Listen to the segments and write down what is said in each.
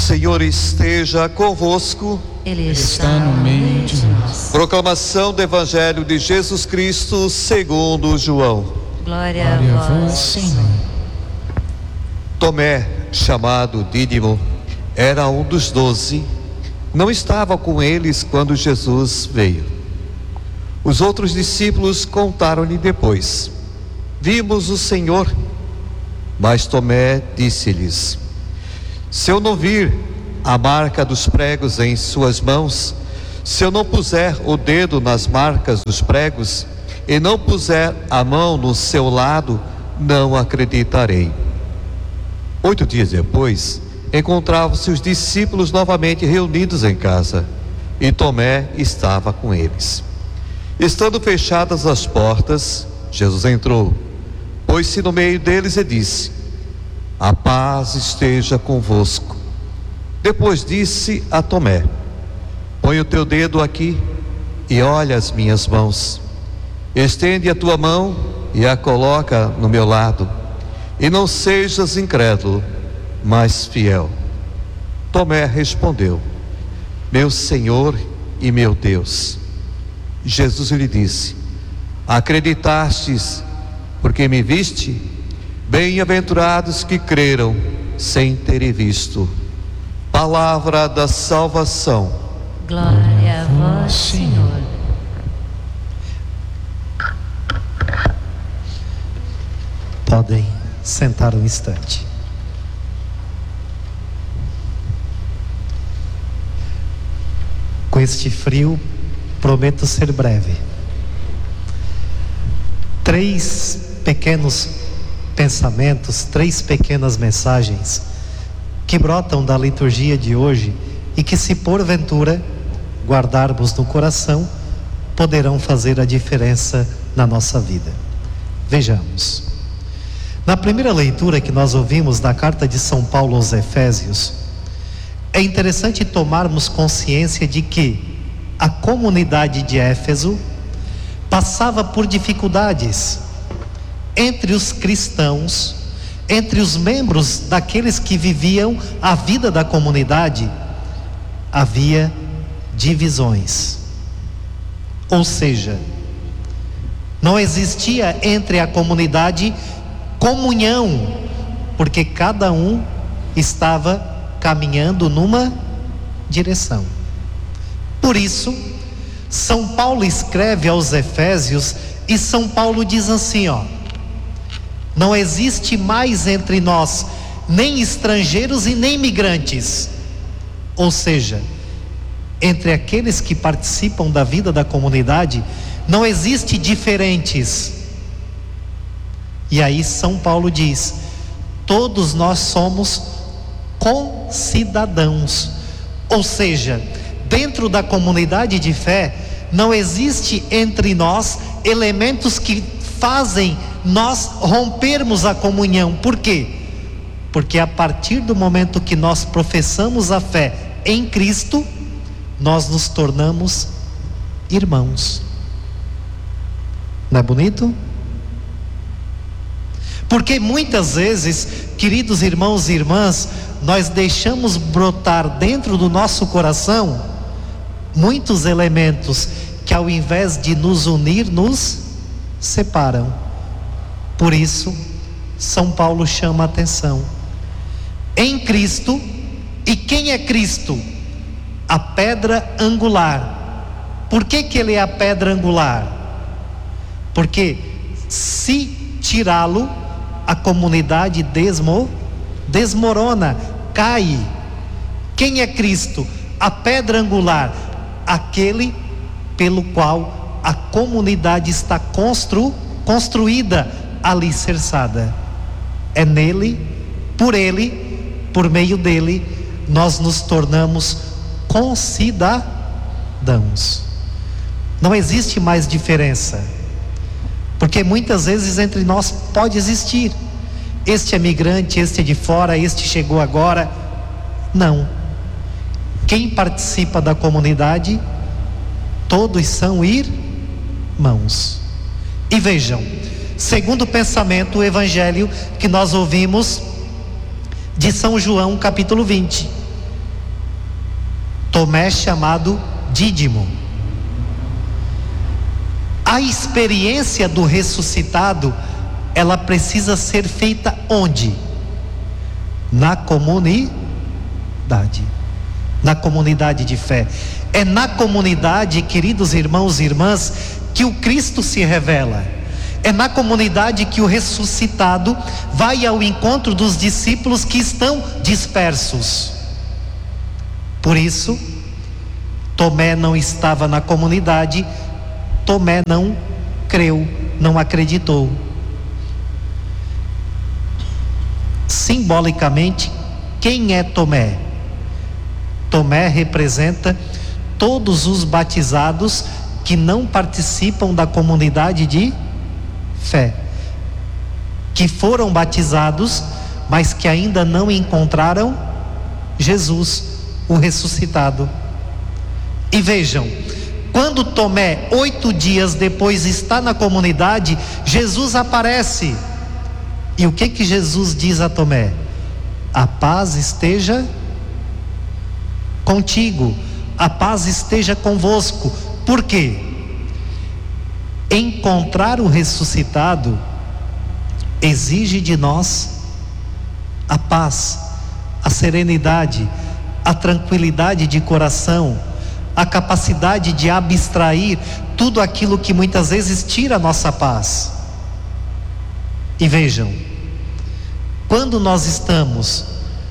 Senhor esteja convosco. Ele está no meio de nós. Proclamação do Evangelho de Jesus Cristo segundo João. Glória a vós, Senhor. Tomé, chamado Dídimo, era um dos 12. Não estava com eles quando Jesus veio. Os outros discípulos contaram-lhe depois: vimos o Senhor. Mas Tomé disse-lhes: se eu não vir a marca dos pregos em suas mãos, se eu não puser o dedo nas marcas dos pregos e não puser a mão no seu lado, não acreditarei. 8 dias depois, encontravam-se os discípulos novamente reunidos em casa, e Tomé estava com eles. Estando fechadas as portas, Jesus entrou, pôs-se no meio deles e disse: a paz esteja convosco. Depois disse a Tomé: põe o teu dedo aqui e olha as minhas mãos. Estende a tua mão e a coloca no meu lado. E não sejas incrédulo, mas fiel. Tomé respondeu: meu Senhor e meu Deus. Jesus lhe disse: acreditastes porque me viste? Bem-aventurados que creram sem terem visto. Palavra da salvação. Glória a vós, Senhor. Podem sentar um instante. Com este frio, prometo ser breve. 3 pequenos pensamentos, 3 pequenas mensagens que brotam da liturgia de hoje e que, se porventura guardarmos no coração, poderão fazer a diferença na nossa vida. Vejamos. Na primeira leitura que nós ouvimos da carta de São Paulo aos Efésios, é interessante tomarmos consciência de que a comunidade de Éfeso passava por dificuldades. Entre os cristãos, entre os membros daqueles que viviam a vida da comunidade, havia divisões. Ou seja, não existia entre a comunidade comunhão, porque cada um estava caminhando numa direção. Por isso, São Paulo escreve aos Efésios, e São Paulo diz assim, não existe mais entre nós nem estrangeiros e nem migrantes. Ou seja, entre aqueles que participam da vida da comunidade, não existe diferentes. E aí São Paulo diz: todos nós somos concidadãos. Ou seja, dentro da comunidade de fé, não existe entre nós elementos que fazem nós rompermos a comunhão. Por quê? Porque a partir do momento que nós professamos a fé em Cristo, nós nos tornamos irmãos. Não é bonito? Porque muitas vezes, queridos irmãos e irmãs, nós deixamos brotar dentro do nosso coração muitos elementos que, ao invés de nos unir, nos separam. Por isso, São Paulo chama a atenção. Em Cristo, e quem é Cristo? A pedra angular. Por que que ele é a pedra angular? Porque se tirá-lo, a comunidade desmorona, cai. Quem é Cristo? A pedra angular, aquele pelo qual a comunidade está construída, alicerçada. É nele, por meio dele, nós nos tornamos concidadãos. Não existe mais diferença, porque muitas vezes entre nós pode existir: este é migrante, este é de fora, este chegou agora. Não. Quem participa da comunidade, todos são irmãos. E vejam, segundo o pensamento, o evangelho que nós ouvimos de São João, capítulo 20. Tomé, chamado Dídimo. A experiência do ressuscitado, ela precisa ser feita onde? Na comunidade. Na comunidade de fé. É na comunidade, queridos irmãos e irmãs, que o Cristo se revela. É na comunidade que o ressuscitado vai ao encontro dos discípulos que estão dispersos. Por isso, Tomé não estava na comunidade, Tomé não creu, não acreditou. Simbolicamente, quem é Tomé? Tomé representa todos os batizados que não participam da comunidade de fé, que foram batizados, mas que ainda não encontraram Jesus, o ressuscitado. E vejam, quando Tomé, 8 dias depois, está na comunidade, Jesus aparece. E o que Jesus diz a Tomé? A paz esteja contigo, a paz esteja convosco. Por quê? Encontrar o ressuscitado exige de nós a paz, a serenidade, a tranquilidade de coração, a capacidade de abstrair tudo aquilo que muitas vezes tira a nossa paz. E vejam, quando nós estamos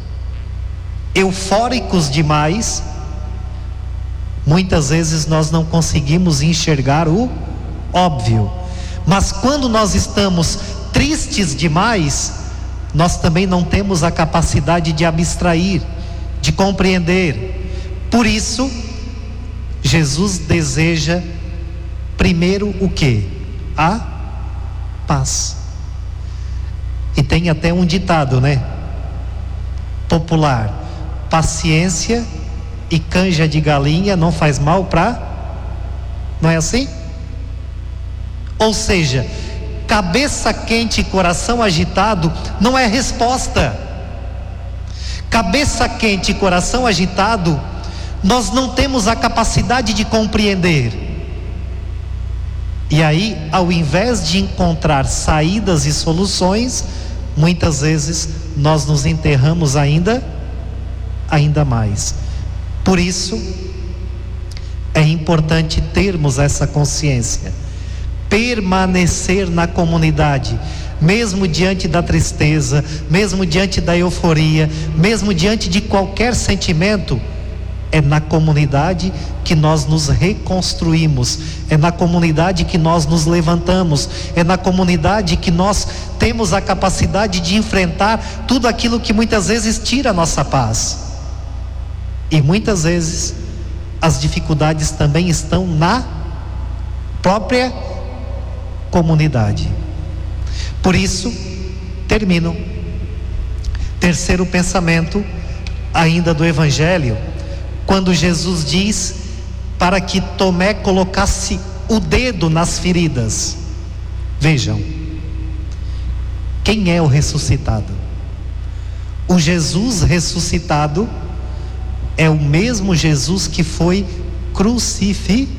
eufóricos demais, muitas vezes nós não conseguimos enxergar o óbvio. Mas quando nós estamos tristes demais, nós também não temos a capacidade de abstrair, de compreender. Por isso, Jesus deseja primeiro o quê? A paz. E tem até um ditado, né? Popular: paciência e canja de galinha não faz mal para... Não é assim? Ou seja, cabeça quente e coração agitado não é resposta. Cabeça quente e coração agitado, nós não temos a capacidade de compreender. E aí, ao invés de encontrar saídas e soluções, muitas vezes nós nos enterramos ainda mais. Por isso, é importante termos essa consciência, permanecer na comunidade, mesmo diante da tristeza, mesmo diante da euforia, mesmo diante de qualquer sentimento. É na comunidade que nós nos reconstruímos, é na comunidade que nós nos levantamos, é na comunidade que nós temos a capacidade de enfrentar tudo aquilo que muitas vezes tira a nossa paz. E muitas vezes as dificuldades também estão na própria comunidade. Por isso, termino. Terceiro pensamento, ainda do Evangelho, quando Jesus diz para que Tomé colocasse o dedo nas feridas. Vejam, quem é o ressuscitado? O Jesus ressuscitado é o mesmo Jesus que foi crucificado.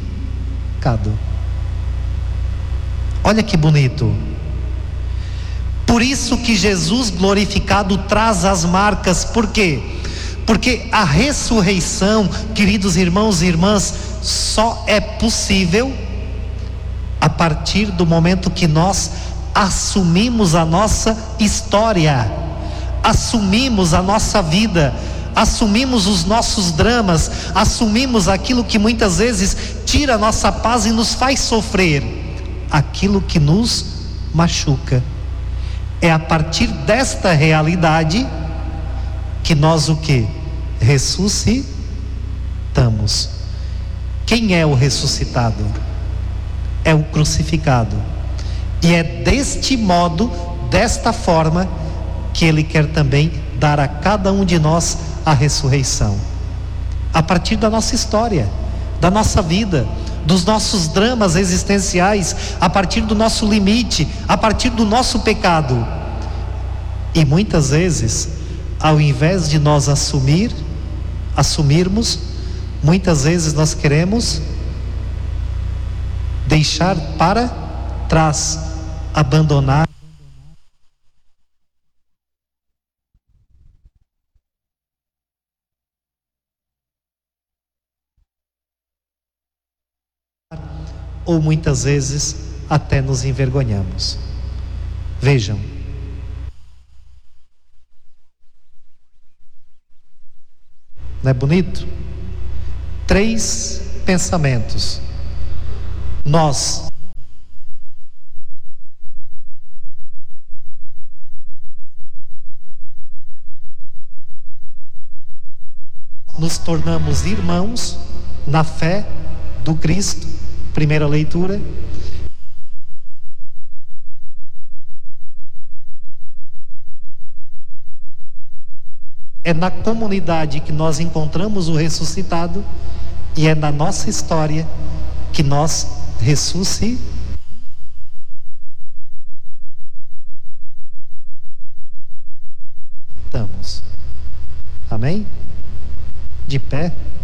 Olha que bonito. Por isso que Jesus glorificado traz as marcas. Por quê? Porque a ressurreição, queridos irmãos e irmãs, só é possível a partir do momento que nós assumimos a nossa história, assumimos a nossa vida, assumimos os nossos dramas, assumimos aquilo que muitas vezes tira a nossa paz e nos faz sofrer, aquilo que nos machuca. É a partir desta realidade que nós o quê? Ressuscitamos. Quem é o ressuscitado? É o crucificado. E é deste modo, desta forma, que Ele quer também dar a cada um de nós a ressurreição. A partir da nossa história, da nossa vida, dos nossos dramas existenciais, a partir do nosso limite, a partir do nosso pecado. E muitas vezes, ao invés de nós assumirmos, Muitas vezes nós queremos deixar para trás, abandonar. Ou muitas vezes até nos envergonhamos. Vejam, não é bonito? 3 pensamentos. Nós nos tornamos irmãos na fé do Cristo. Primeira leitura. É na comunidade que nós encontramos o ressuscitado e é na nossa história que nós ressuscitamos. Amém? De pé.